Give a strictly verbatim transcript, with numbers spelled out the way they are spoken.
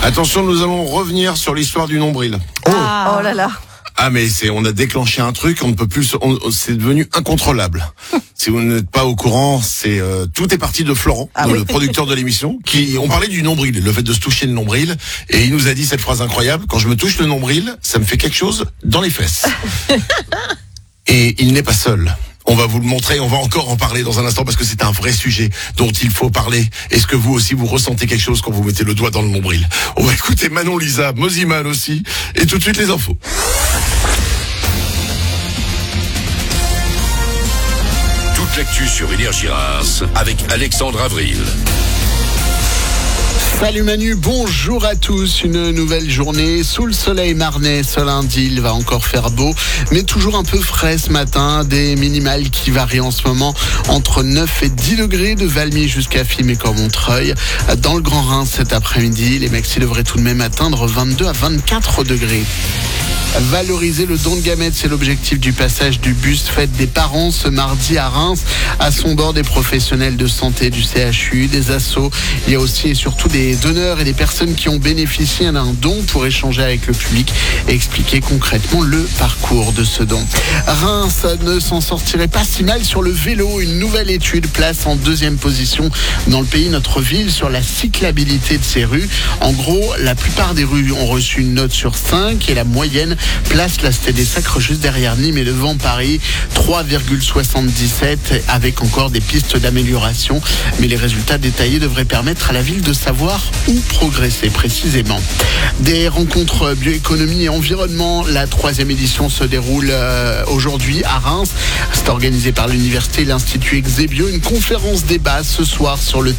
Attention, nous allons revenir sur l'histoire du nombril. Oh, oh là là. Ah mais c'est, on a déclenché un truc, on ne peut plus, on, c'est devenu incontrôlable. Si vous n'êtes pas au courant, c'est euh, tout est parti de Florent, ah, le oui. producteur de l'émission, qui on parlait du nombril, le fait de se toucher le nombril, et il nous a dit cette phrase incroyable: quand je me touche le nombril, ça me fait quelque chose dans les fesses. Et il n'est pas seul. On va vous le montrer, on va encore en parler dans un instant parce que c'est un vrai sujet dont il faut parler. Est-ce que vous aussi vous ressentez quelque chose quand vous mettez le doigt dans le nombril? On va écouter Manon Lisa, Moziman aussi, et tout de suite les infos. Toute l'actu sur Énergie Reims avec Alexandre Avril. Salut Manu, bonjour à tous. Une nouvelle journée sous le soleil marnais ce lundi. Il va encore faire beau, mais toujours un peu frais ce matin. Des minimales qui varient en ce moment entre neuf et dix degrés de Valmy jusqu'à Fimes-et-Cormontreuil. Dans le Grand Rhin cet après-midi, les maxi devraient tout de même atteindre vingt-deux à vingt-quatre degrés. Valoriser le don de gamètes, c'est l'objectif du passage du bus Fête des parents ce mardi à Reims. À son bord, des professionnels de santé du C H U, des assos. Il y a aussi et surtout des donneurs et des personnes qui ont bénéficié d'un don pour échanger avec le public et expliquer concrètement le parcours de ce don. Reims ne s'en sortirait pas si mal sur le vélo. Une nouvelle étude place en deuxième position dans le pays notre ville sur la cyclabilité de ses rues. En gros, la plupart des rues ont reçu une note sur cinq et la moyenne place la Cité des Sacres juste derrière Nîmes et devant Paris, trois virgule soixante-dix-sept, avec encore des pistes d'amélioration. Mais les résultats détaillés devraient permettre à la ville de savoir où progresser précisément. Des rencontres bioéconomie et environnement. La troisième édition se déroule euh, aujourd'hui à Reims. C'est organisé par l'université et l'Institut Exebio. Une conférence débat ce soir sur le